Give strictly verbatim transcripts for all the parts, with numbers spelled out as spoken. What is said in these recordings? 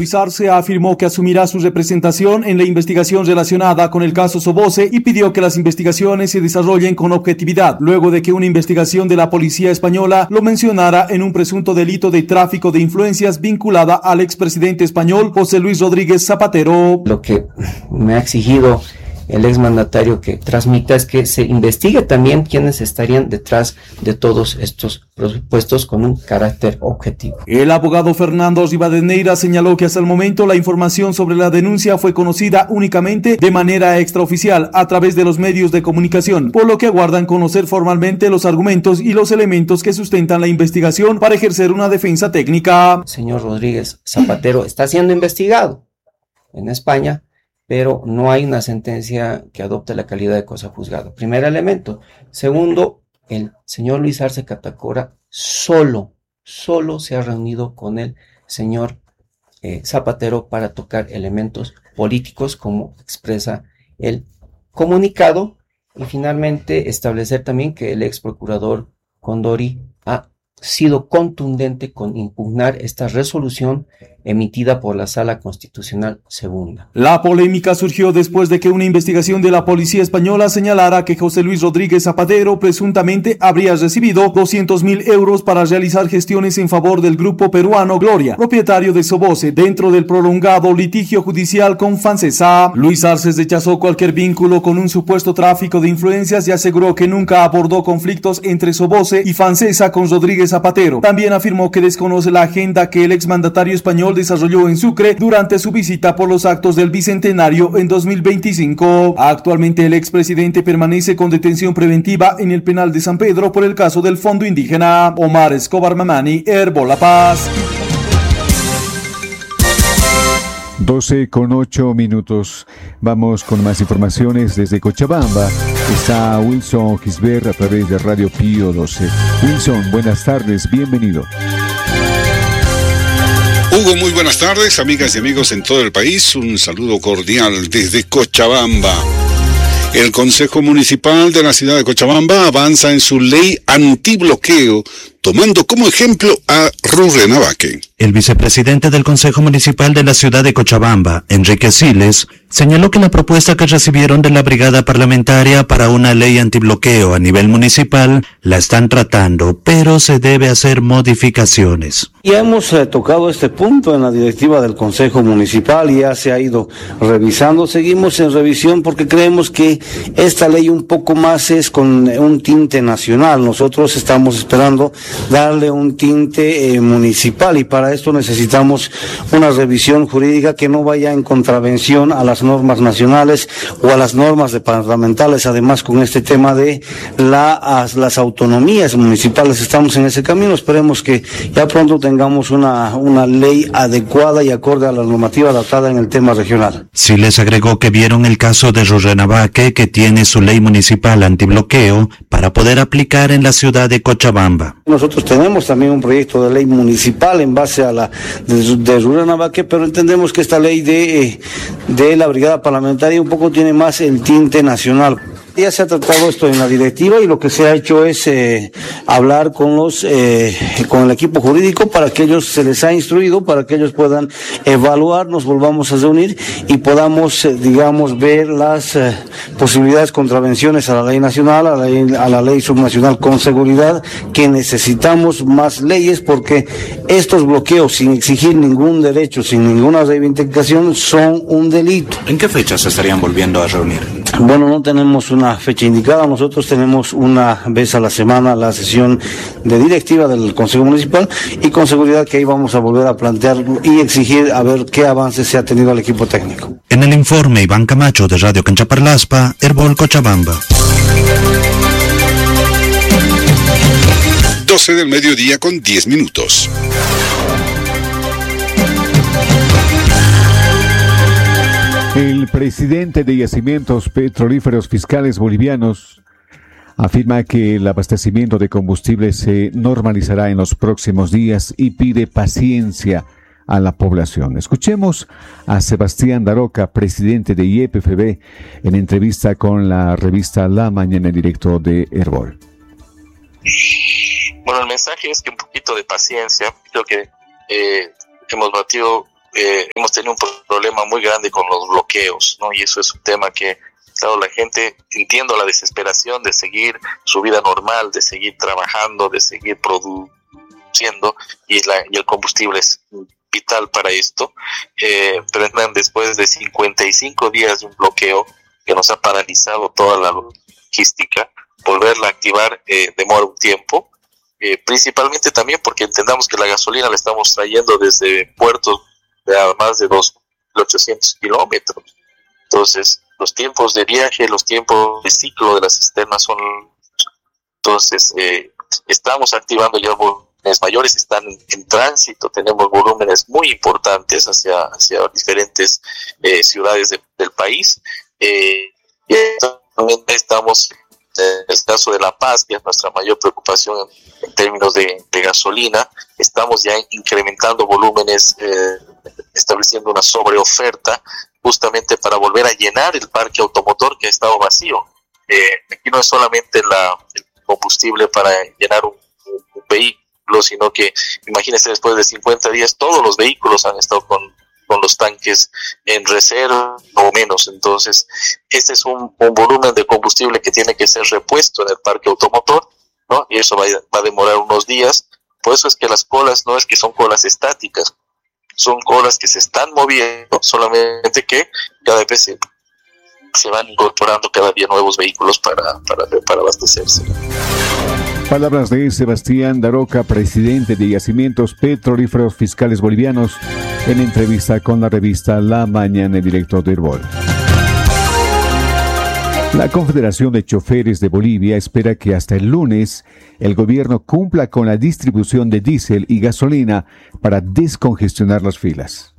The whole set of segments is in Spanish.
Luis Arce afirmó que asumirá su representación en la investigación relacionada con el caso Soboce y pidió que las investigaciones se desarrollen con objetividad, luego de que una investigación de la policía española lo mencionara en un presunto delito de tráfico de influencias vinculada al expresidente español José Luis Rodríguez Zapatero. Lo que me ha exigido el exmandatario que transmita es que se investigue también quiénes estarían detrás de todos estos presupuestos con un carácter objetivo. El abogado Fernando Rivadeneira señaló que hasta el momento la información sobre la denuncia fue conocida únicamente de manera extraoficial a través de los medios de comunicación, por lo que aguardan conocer formalmente los argumentos y los elementos que sustentan la investigación para ejercer una defensa técnica. Señor Rodríguez Zapatero está siendo investigado en España, pero no hay una sentencia que adopte la calidad de cosa juzgada. Primer elemento. Segundo, el señor Luis Arce Catacora solo, solo se ha reunido con el señor eh, Zapatero para tocar elementos políticos, como expresa el comunicado, y finalmente establecer también que el ex procurador Condori ha sido contundente con impugnar esta resolución emitida por la Sala Constitucional Segunda. La polémica surgió después de que una investigación de la policía española señalara que José Luis Rodríguez Zapatero presuntamente habría recibido doscientos mil euros para realizar gestiones en favor del grupo peruano Gloria, propietario de Soboce, dentro del prolongado litigio judicial con Fancesa. Luis Arce rechazó cualquier vínculo con un supuesto tráfico de influencias y aseguró que nunca abordó conflictos entre Soboce y Fancesa con Rodríguez Zapatero. También afirmó que desconoce la agenda que el exmandatario español desarrolló en Sucre durante su visita por los actos del Bicentenario en dos mil veinticinco. Actualmente el expresidente permanece con detención preventiva en el penal de San Pedro por el caso del Fondo Indígena. Omar Escobar Mamani, Herbo La Paz. doce con ocho minutos. Vamos con más informaciones desde Cochabamba. Está Wilson Gisbert a través de Radio Pío doce. Wilson, buenas tardes, bienvenido. Hugo, muy buenas tardes, amigas y amigos en todo el país. Un saludo cordial desde Cochabamba. El Consejo Municipal de la ciudad de Cochabamba avanza en su ley antibloqueo, tomando como ejemplo a Rurrenabaque. El vicepresidente del Consejo Municipal de la ciudad de Cochabamba, Enrique Siles, señaló que la propuesta que recibieron de la brigada parlamentaria para una ley antibloqueo a nivel municipal la están tratando, pero se debe hacer modificaciones. Ya hemos eh, tocado este punto en la directiva del Consejo Municipal y ya se ha ido revisando. Seguimos en revisión porque creemos que esta ley un poco más es con un tinte nacional. Nosotros estamos esperando darle un tinte eh, municipal y para esto necesitamos una revisión jurídica que no vaya en contravención a las normas nacionales o a las normas departamentales. Además, con este tema de la, las autonomías municipales estamos en ese camino. Esperemos que ya pronto tengamos una, una ley adecuada y acorde a la normativa adaptada en el tema regional. Sí les agregó que vieron el caso de Rurrenabaque, que tiene su ley municipal antibloqueo para poder aplicar en la ciudad de Cochabamba. Nosotros tenemos también un proyecto de ley municipal en base a la de, de Rurrenabaque, pero entendemos que esta ley de, de la brigada parlamentaria un poco tiene más el tinte nacional. Ya se ha tratado esto en la directiva y lo que se ha hecho es eh, hablar con los eh, con el equipo jurídico para que ellos se les ha instruido, para que ellos puedan evaluar, nos volvamos a reunir y podamos, eh, digamos, ver las eh, posibilidades, contravenciones a la ley nacional, a la ley, a la ley subnacional con seguridad, que necesitamos más leyes porque estos bloqueos sin exigir ningún derecho, sin ninguna reivindicación, son un delito. ¿En qué fecha se estarían volviendo a reunir? Bueno, no tenemos una fecha indicada. Nosotros tenemos una vez a la semana la sesión de directiva del Consejo Municipal y con seguridad que ahí vamos a volver a plantear y exigir a ver qué avances se ha tenido al equipo técnico. En el informe, Iván Camacho de Radio Canchaparlaspa, Herbol Cochabamba. doce del mediodía con diez minutos. El presidente de Yacimientos Petrolíferos Fiscales Bolivianos afirma que el abastecimiento de combustible se normalizará en los próximos días y pide paciencia a la población. Escuchemos a Sebastián Daroca, presidente de Y P F B, en entrevista con la revista La Mañana en directo de Herbol. Bueno, el mensaje es que un poquito de paciencia. Creo que eh, hemos batido eh, hemos tenido un problema muy grande con los bloqueos, ¿no? Y eso es un tema que, claro, la gente, entiendo la desesperación de seguir su vida normal, de seguir trabajando, de seguir produciendo, y, la, y el combustible es vital para esto, eh, pero después de cincuenta y cinco días de un bloqueo que nos ha paralizado toda la logística, volverla a activar eh, demora un tiempo, eh, principalmente también porque entendamos que la gasolina la estamos trayendo desde puertos de a más de dos mil ochocientos kilómetros, entonces los tiempos de viaje, los tiempos de ciclo de las cisternas son, entonces eh, estamos activando ya volúmenes mayores, están en, en tránsito, tenemos volúmenes muy importantes hacia, hacia diferentes eh, ciudades de, del país, eh, y también estamos en el caso de La Paz, que es nuestra mayor preocupación en, en términos de, de gasolina, estamos ya incrementando volúmenes, eh, estableciendo una sobreoferta justamente para volver a llenar el parque automotor que ha estado vacío. Eh, aquí no es solamente la, el combustible para llenar un, un, un vehículo, sino que imagínense, después de cincuenta días todos los vehículos han estado con, con los tanques en reserva o menos, entonces este es un, un volumen de combustible que tiene que ser repuesto en el parque automotor, ¿no? Y eso va, va a demorar unos días. Por eso es que las colas no es que son colas estáticas, son colas que se están moviendo, solamente que cada vez se, se van incorporando cada día nuevos vehículos para, para, para abastecerse. Palabras de Sebastián Daroca, presidente de Yacimientos Petrolíferos Fiscales Bolivianos, en entrevista con la revista La Mañana en directo de Herbol. La Confederación de Choferes de Bolivia espera que hasta el lunes el gobierno cumpla con la distribución de diésel y gasolina para descongestionar las filas.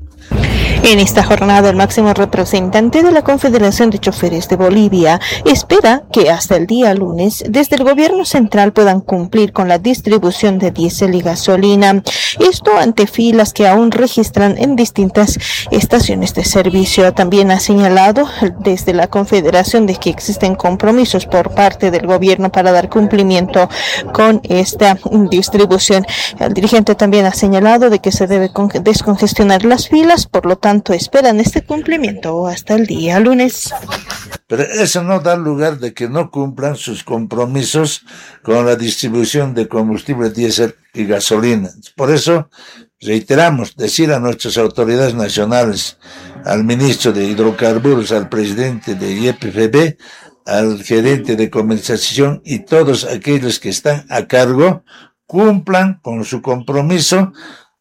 En esta jornada, el máximo representante de la Confederación de Choferes de Bolivia espera que hasta el día lunes, desde el gobierno central puedan cumplir con la distribución de diésel y gasolina. Esto ante filas que aún registran en distintas estaciones de servicio. También ha señalado desde la Confederación de que existen compromisos por parte del gobierno para dar cumplimiento con esta distribución. El dirigente también ha señalado de que se debe descongestionar las filas, por lo tanto esperan este cumplimiento hasta el día lunes. Pero eso no da lugar de que no cumplan sus compromisos con la distribución de combustible diésel y gasolina. Por eso reiteramos decir a nuestras autoridades nacionales, al ministro de Hidrocarburos, al presidente de I E P F B, al gerente de comercialización y todos aquellos que están a cargo, cumplan con su compromiso.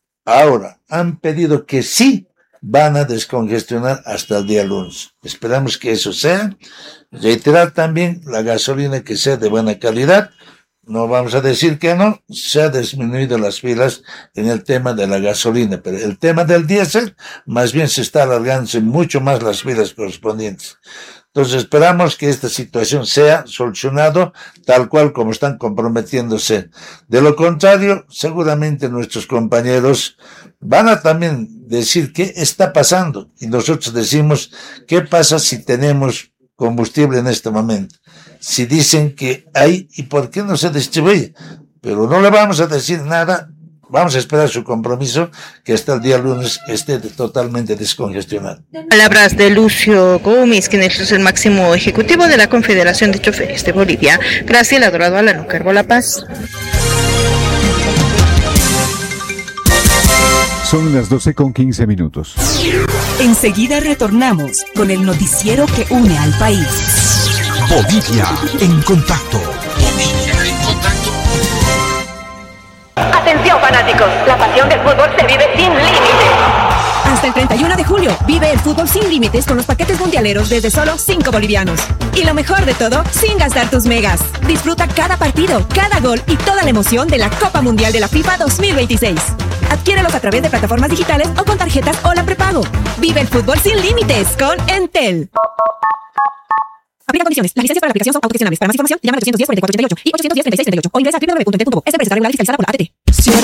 Ahora, han pedido que sí van a descongestionar hasta el día lunes. Esperamos que eso sea. Reiterar también la gasolina que sea de buena calidad. No vamos a decir que no, se ha disminuido las filas en el tema de la gasolina, pero el tema del diésel, más bien se está alargando mucho más las filas correspondientes. Entonces esperamos que esta situación sea solucionado tal cual como están comprometiéndose. De lo contrario, seguramente nuestros compañeros van a también decir qué está pasando. Y nosotros decimos, ¿qué pasa si tenemos combustible en este momento? Si dicen que hay, ¿y por qué no se distribuye? Pero no le vamos a decir nada. Vamos a esperar su compromiso, que hasta el día lunes esté totalmente descongestionado. Palabras de Lucio Gómez, quien es el máximo ejecutivo de la Confederación de Choferes de Bolivia. Graciela Dorado, Alano Carbo, La Paz. Son las doce con quince minutos. Enseguida retornamos con el noticiero que une al país. Bolivia en contacto. Bolivia en contacto. Atención fanáticos, la pasión del fútbol se vive sin límites. Hasta el treinta y uno de julio, vive el fútbol sin límites con los paquetes mundialeros desde solo cinco bolivianos. Y lo mejor de todo, sin gastar tus megas. Disfruta cada partido, cada gol y toda la emoción de la Copa Mundial de la FIFA dos mil veintiséis. Adquiérelos a través de plataformas digitales o con tarjetas Hola Prepago. Vive el fútbol sin límites con Entel. Aplica condiciones. Las licencias para la aplicación son autogestionables. Para más información, llama al ochocientos diez, cuarenta y cuatro ochenta y ocho y ochocientos diez, treinta y seis, treinta y ocho o ingresa a doble u doble u doble u punto ente punto co. Es representado regular y fiscalizada por la A T T.